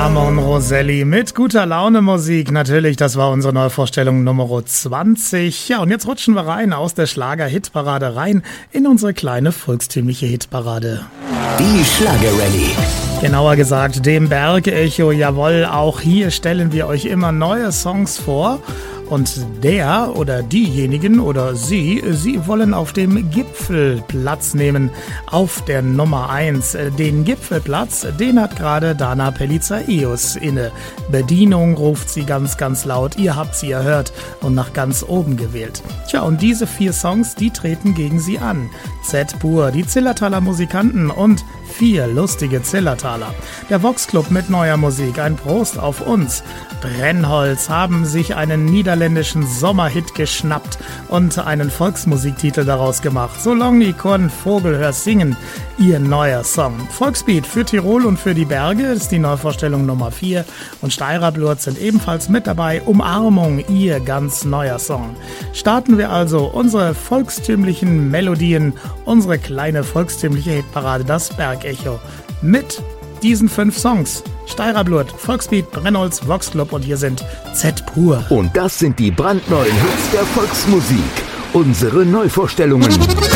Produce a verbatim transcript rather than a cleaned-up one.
Ramon Roselli mit guter Laune Musik. Natürlich, das war unsere Neuvorstellung Nummer zwanzig. Ja, und jetzt rutschen wir rein aus der Schlager-Hitparade rein in unsere kleine volkstümliche Hitparade. Die Schlager-Rallye. Genauer gesagt, dem Bergecho. Jawohl, auch hier stellen wir euch immer neue Songs vor. Und der oder diejenigen oder sie, sie wollen auf dem Gipfel Platz nehmen, auf der Nummer eins. Den Gipfelplatz, den hat gerade Dana Pelizaeus inne. Bedienung ruft sie ganz, ganz laut. Ihr habt sie erhört und nach ganz oben gewählt. Tja, und diese vier Songs, die treten gegen sie an. Z-Pur, die Zillertaler Musikanten und vier lustige Zillertaler. Der Vox Club mit neuer Musik, ein Prost auf uns. Brennholz haben sich einen niederländischen Sommerhit geschnappt und einen Volksmusiktitel daraus gemacht. So long die Korn Vogel hör singen, ihr neuer Song. Volksbeat für Tirol und für die Berge ist die Neuvorstellung Nummer vier und Steirer Blut sind ebenfalls mit dabei. Umarmung, ihr ganz neuer Song. Starten wir also unsere volkstümlichen Melodien, unsere kleine volkstümliche Hitparade, das Bergecho, mit diesen fünf Songs. Steirer Blut, Volksbeat, Brennholz, Vox Club und hier sind Z-Pur. Und das sind die brandneuen Hits der Volksmusik. Unsere Neuvorstellungen.